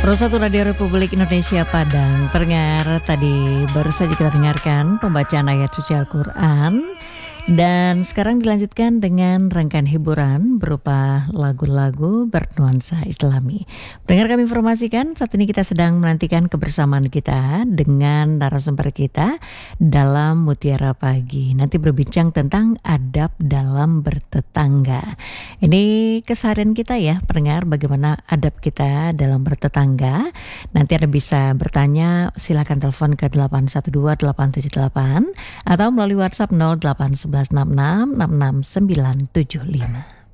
Satu Radio Republik Indonesia Padang. Pendengar, tadi baru saja kita dengarkan pembacaan ayat suci Al-Quran. Dan sekarang dilanjutkan dengan rangkaian hiburan berupa lagu-lagu bernuansa Islami. Pendengar, kami informasikan saat ini kita sedang menantikan kebersamaan kita dengan narasumber kita dalam Mutiara Pagi. Nanti berbincang tentang adab dalam bertetangga. Ini keseharian kita ya pendengar, bagaimana adab kita dalam bertetangga. Nanti Anda bisa bertanya, silakan telepon ke 812-878 atau melalui WhatsApp 0811 66 975.